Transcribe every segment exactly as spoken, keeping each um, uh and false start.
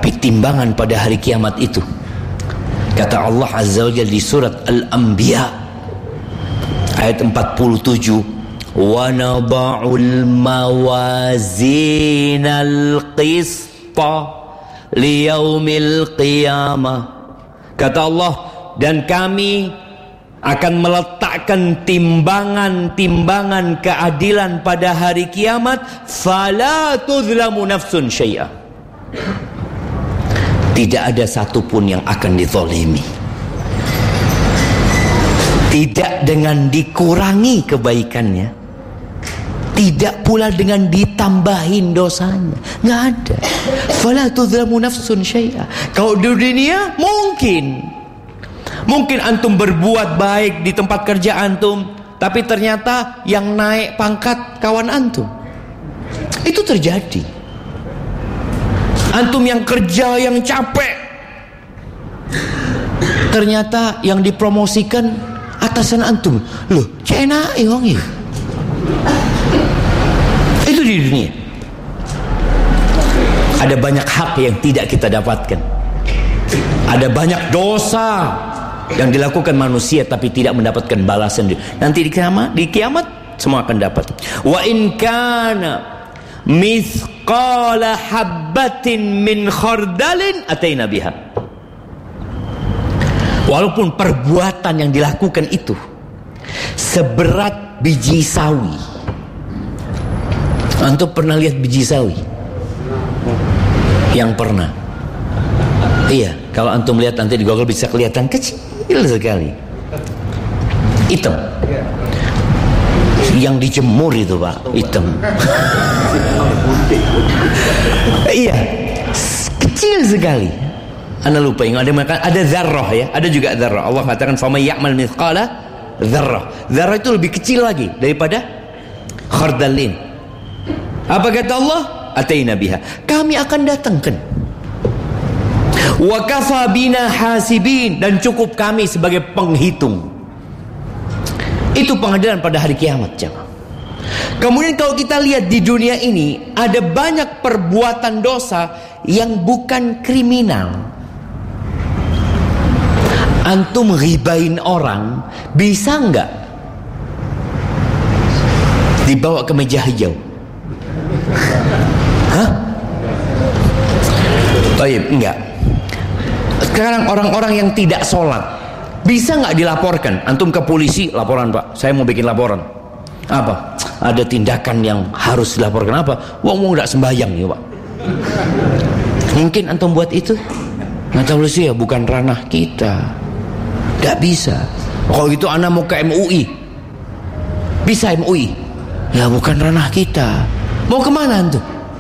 Tapi timbangan pada hari kiamat itu, kata Allah Azza wa Jalla di surat Al-Anbiya ayat empat puluh tujuh, wa nada'ul mawazinal qista liyaumil qiyamah. Kata Allah, dan kami akan meletakkan timbangan-timbangan keadilan pada hari kiamat, fala tuzlamu nafsun syai'a. Tidak ada satupun yang akan dizalimi. Tidak dengan dikurangi kebaikannya, tidak pula dengan ditambahin dosanya. Nggak ada. Fala tuzlamu nafsun syai'a. Kalau di dunia mungkin Mungkin antum berbuat baik di tempat kerja antum, tapi ternyata yang naik pangkat kawan antum. Itu terjadi. Antum yang kerja, yang capek, ternyata yang dipromosikan atasan antum. Loh, cena wong iki. Itu di dunia. Ada banyak hak yang tidak kita dapatkan. Ada banyak dosa yang dilakukan manusia tapi tidak mendapatkan balasan. Nanti di kiamat, di kiamat semua akan dapat. Wa in kana mithqala habbatin min khardalin ataina biha. Walaupun perbuatan yang dilakukan itu seberat biji sawi. Antum pernah lihat biji sawi? Yang pernah? Iya, kalau antum lihat nanti di Google bisa kelihatan kecil sekali, hitam. Yang dijemur itu Pak, hitam. Iya, kecil sekali. Anda lupa, yang ada makan ada zarrah ya, ada juga zarrah. Allah katakan faman ya'mal mithqala zarrah. Zarrah itu lebih kecil lagi daripada khardalin. Apa kata Allah? Ataina biha. Kami akan datangkan. Wa kafa bina hasibin, dan cukup kami sebagai penghitung. Itu pengadilan pada hari kiamat, jemaah. Kemudian kalau kita lihat di dunia ini, ada banyak perbuatan dosa yang bukan kriminal. Antum ghibain orang, bisa enggak dibawa ke meja hijau? Hah? Baik, enggak. Sekarang orang-orang yang tidak sholat, bisa nggak dilaporkan? Antum ke polisi, laporan Pak, saya mau bikin laporan. Apa? Ada tindakan yang harus dilaporkan. Apa? Wong mau nggak sembahyang ya Pak. Mungkin antum buat itu? Nggak tahu sih ya, bukan ranah kita. Nggak bisa. Kalau gitu anak mau ke M U I, bisa M U I? Ya bukan ranah kita. Mau kemana antum?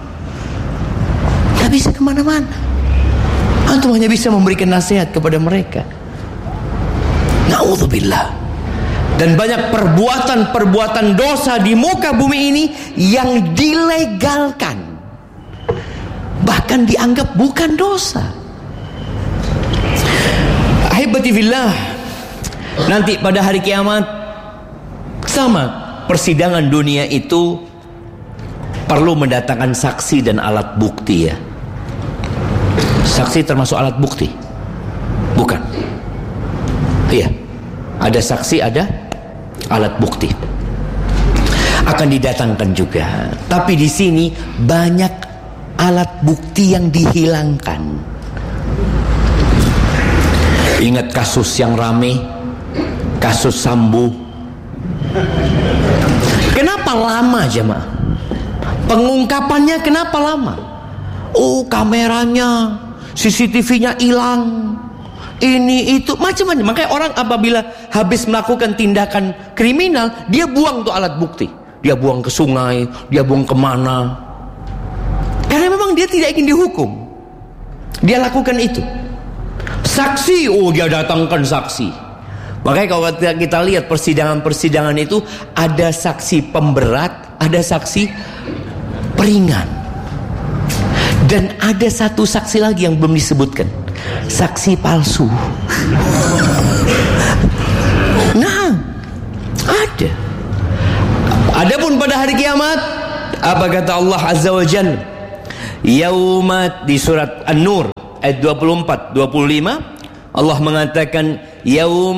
Nggak bisa kemana-mana. Antum hanya bisa memberikan nasihat kepada mereka. Na'udzubillah. Dan banyak perbuatan-perbuatan dosa di muka bumi ini yang dilegalkan, bahkan dianggap bukan dosa. Ahibati fillah, nanti pada hari kiamat sama persidangan dunia itu perlu mendatangkan saksi dan alat bukti ya. Saksi termasuk alat bukti? Bukan. Iya. Ada saksi, ada alat bukti. Akan didatangkan juga. Tapi di sini banyak alat bukti yang dihilangkan. Ingat kasus yang rame, kasus Sambo. Kenapa lama jemaah? Pengungkapannya kenapa lama? Oh, kameranya, C C T V-nya hilang, ini itu macam-macam. Makanya orang apabila habis melakukan tindakan kriminal, dia buang tuh alat bukti. Dia buang ke sungai, dia buang kemana, karena memang dia tidak ingin dihukum. Dia lakukan itu. Saksi, oh dia datangkan saksi. Makanya kalau kita lihat persidangan-persidangan itu, ada saksi pemberat, ada saksi peringan. Dan ada satu saksi lagi yang belum disebutkan, saksi palsu. Nah, ada. Adapun pada hari kiamat, apa kata Allah Azza wa Jalla? Yauma di surat An-Nur ayat dua puluh empat dua puluh lima Allah mengatakan yaum